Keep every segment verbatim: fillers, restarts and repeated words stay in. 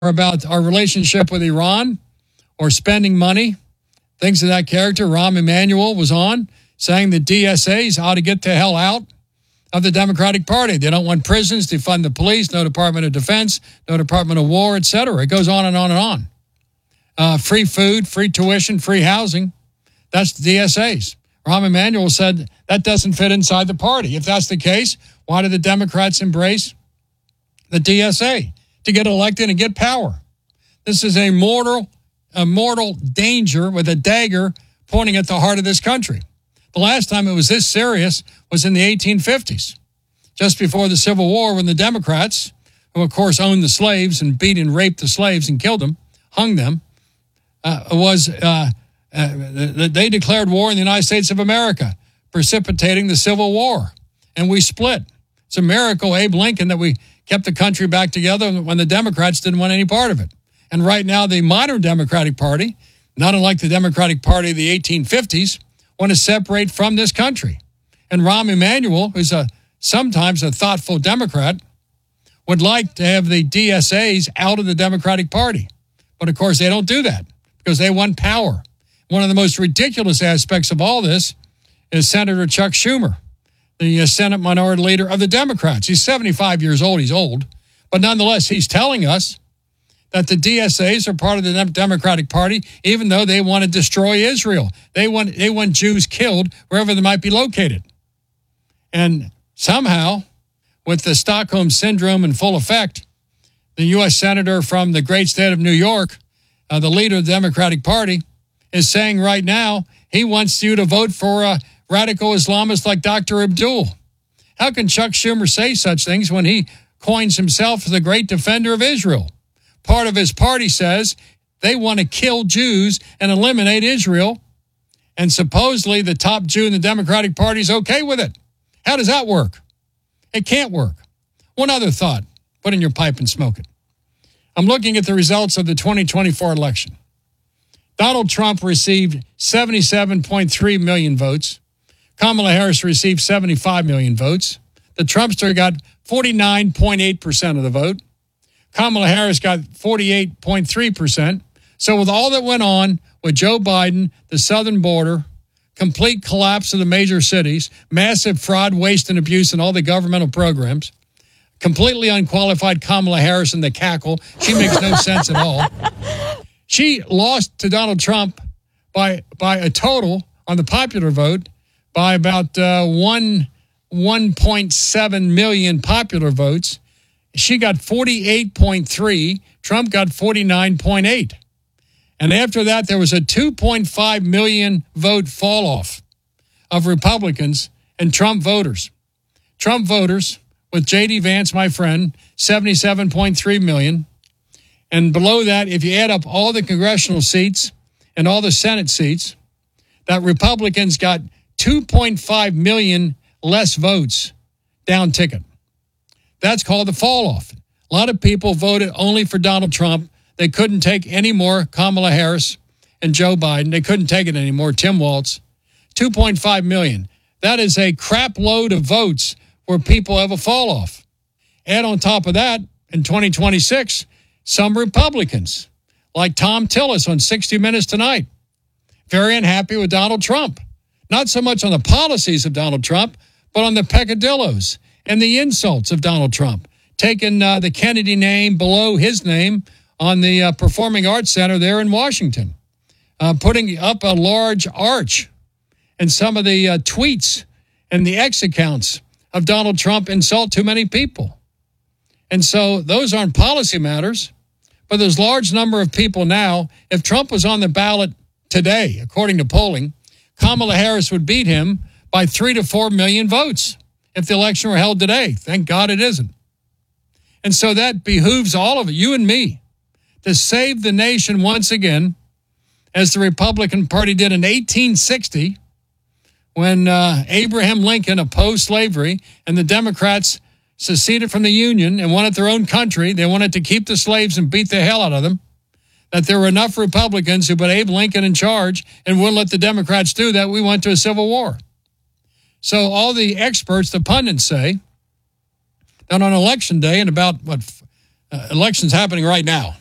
about our relationship with Iran or spending money, things of that character. Rahm Emanuel was on saying the D S As ought to get the hell out of the Democratic Party. They don't want prisons to fund the police, no Department of Defense, no Department of War, et cetera. It goes on and on and on. Uh, free food, free tuition, free housing. That's the D S As. Rahm Emanuel said that doesn't fit inside the party. If that's the case, why do the Democrats embrace the D S A? To get elected and get power. This is a mortal, a mortal danger with a dagger pointing at the heart of this country. The last time it was this serious was in the eighteen fifties, just before the Civil War, when the Democrats, who of course owned the slaves and beat and raped the slaves and killed them, hung them, uh, was uh, uh, they declared war in the United States of America, precipitating the Civil War, and we split. It's a miracle, Abe Lincoln, that we kept the country back together when the Democrats didn't want any part of it. And right now, the modern Democratic Party, not unlike the Democratic Party of the eighteen fifties, want to separate from this country. And Rahm Emanuel, who's a sometimes a thoughtful Democrat, would like to have the D S As out of the Democratic Party. But, of course, they don't do that because they want power. One of the most ridiculous aspects of all this is Senator Chuck Schumer, the Senate Minority Leader of the Democrats. He's seventy-five years old. He's old. But nonetheless, he's telling us that the D S As are part of the Democratic Party, even though they want to destroy Israel. They want, they want Jews killed wherever they might be located. And somehow, with the Stockholm Syndrome in full effect, the U S Senator from the great state of New York, uh, the leader of the Democratic Party, is saying right now he wants you to vote for a radical Islamists like Doctor Abdul. How can Chuck Schumer say such things when he coins himself as the great defender of Israel? Part of his party says they want to kill Jews and eliminate Israel, and supposedly the top Jew in the Democratic Party is okay with it. How does that work? It can't work. One other thought. Put in your pipe and smoke it. I'm looking at the results of the twenty twenty-four election. Donald Trump received seventy-seven point three million votes. Kamala Harris received seventy-five million votes. The Trumpster got forty-nine point eight percent of the vote. Kamala Harris got forty-eight point three percent. So with all that went on with Joe Biden, the southern border, complete collapse of the major cities, massive fraud, waste, and abuse in all the governmental programs, completely unqualified Kamala Harris in the cackle. She makes no sense at all. She lost to Donald Trump by by a total on the popular vote by about uh, one one point seven million popular votes. She got forty-eight point three. Trump got forty-nine point eight. And after that, there was a two point five million vote fall off of Republicans and Trump voters. Trump voters, with J D Vance, my friend, seventy-seven point three million. And below that, if you add up all the congressional seats and all the Senate seats, that Republicans got two point five million less votes down ticket. That's called the fall off. A lot of people voted only for Donald Trump. They couldn't take any more Kamala Harris and Joe Biden. They couldn't take it anymore. Tim Walz. two point five million. That is a crap load of votes where people have a fall off. Add on top of that, in twenty twenty-six, some Republicans, like Tom Tillis on sixty minutes Tonight, very unhappy with Donald Trump. Not so much on the policies of Donald Trump, but on the peccadillos and the insults of Donald Trump, taking uh, the Kennedy name below his name on the uh, Performing Arts Center there in Washington, uh, putting up a large arch, and some of the uh, tweets and the X accounts of Donald Trump insult too many people. And so those aren't policy matters, but there's a large number of people now. If Trump was on the ballot today, according to polling, Kamala Harris would beat him by three to four million votes if the election were held today. Thank God it isn't. And so that behooves all of it, you and me, to save the nation once again, as the Republican Party did in eighteen sixty, when uh, Abraham Lincoln opposed slavery and the Democrats seceded from the Union and wanted their own country. They wanted to keep the slaves and beat the hell out of them. That there were enough Republicans who put Abe Lincoln in charge and wouldn't let the Democrats do that. We went to a civil war. So all the experts, the pundits say, that on election day, and about what uh, elections happening right now,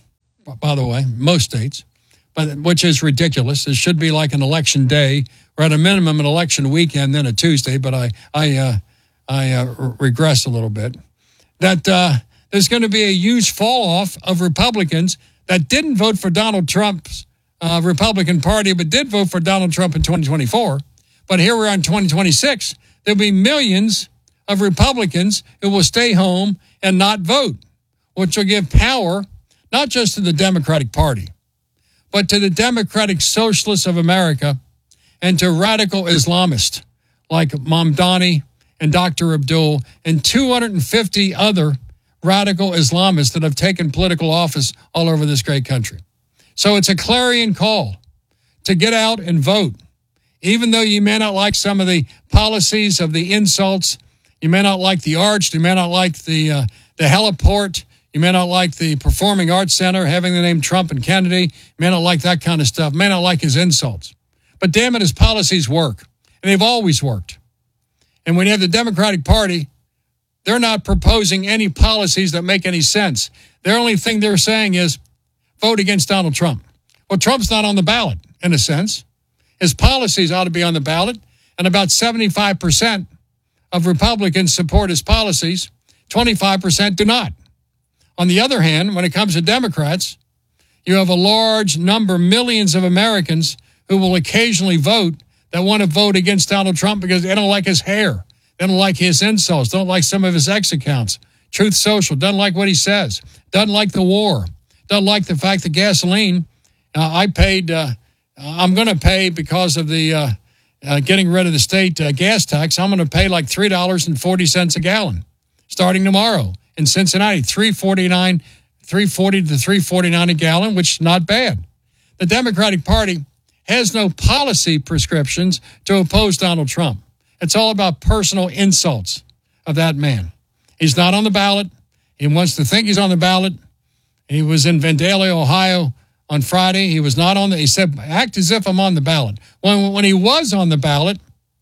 by the way, most states, but which is ridiculous. It should be like an election day, or at a minimum an election weekend, then a Tuesday. But I I uh, I uh, regress a little bit. That uh, there's going to be a huge fall off of Republicans that didn't vote for Donald Trump's uh, Republican Party, but did vote for Donald Trump in twenty twenty-four. But here we are in twenty twenty-six. There'll be millions of Republicans who will stay home and not vote, which will give power not just to the Democratic Party, but to the Democratic Socialists of America and to radical Islamists like Mamdani and Doctor Abdul and two hundred fifty other radical Islamists that have taken political office all over this great country. So it's a clarion call to get out and vote. Even though you may not like some of the policies of the insults, you may not like the arch, you may not like the uh, the heliport, you may not like the Performing Arts Center having the name Trump and Kennedy, you may not like that kind of stuff, you may not like his insults. But damn it, his policies work, and they've always worked. And when you have the Democratic Party, they're not proposing any policies that make any sense. The only thing they're saying is vote against Donald Trump. Well, Trump's not on the ballot, in a sense. His policies ought to be on the ballot, and about seventy-five percent of Republicans support his policies. twenty-five percent do not. On the other hand, when it comes to Democrats, you have a large number, millions of Americans who will occasionally vote that want to vote against Donald Trump because they don't like his hair, they don't like his insults, don't like some of his X accounts. Truth Social doesn't like what he says, doesn't like the war, doesn't like the fact that gasoline, uh, I paid... Uh, I'm going to pay because of the uh, uh, getting rid of the state uh, gas tax. I'm going to pay like three dollars and forty cents a gallon starting tomorrow in Cincinnati, three forty-nine, three forty to three forty-nine a gallon, which is not bad. The Democratic Party has no policy prescriptions to oppose Donald Trump. It's all about personal insults of that man. He's not on the ballot. He wants to think he's on the ballot. He was in Vandalia, Ohio, on Friday. He was not on the, he said, act as if I'm on the ballot. When, when he was on the ballot,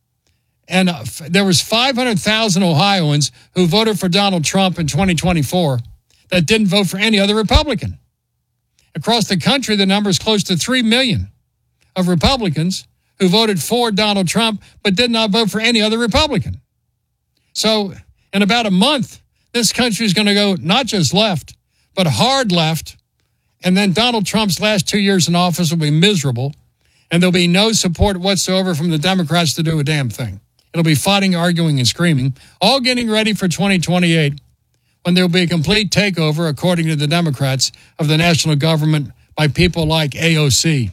and uh, there was five hundred thousand Ohioans who voted for Donald Trump in twenty twenty-four that didn't vote for any other Republican. Across the country, the number is close to three million of Republicans who voted for Donald Trump but did not vote for any other Republican. So in about a month, this country is going to go not just left, but hard left. And then Donald Trump's last two years in office will be miserable, and there'll be no support whatsoever from the Democrats to do a damn thing. It'll be fighting, arguing, and screaming, all getting ready for twenty twenty-eight, when there will be a complete takeover, according to the Democrats, of the national government by people like A O C.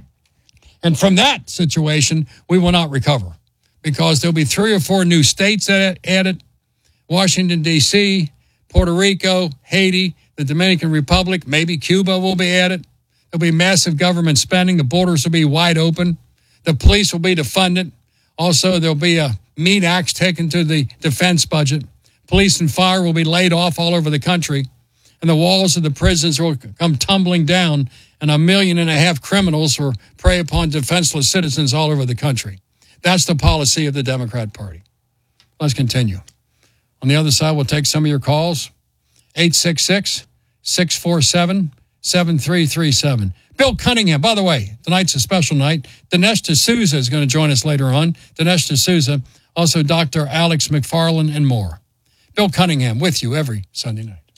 And from that situation, we will not recover, because there'll be three or four new states added, Washington, D C, Puerto Rico, Haiti, the Dominican Republic, maybe Cuba will be added. There'll be massive government spending. The borders will be wide open. The police will be defunded. Also, there'll be a meat axe taken to the defense budget. Police and fire will be laid off all over the country. And the walls of the prisons will come tumbling down, and a million and a half criminals will prey upon defenseless citizens all over the country. That's the policy of the Democrat Party. Let's continue. On the other side, we'll take some of your calls. eight six six, six four seven, seven three three seven. Bill Cunningham, by the way, tonight's a special night. Dinesh D'Souza is going to join us later on. Dinesh D'Souza, also Doctor Alex McFarland, and more. Bill Cunningham with you every Sunday night.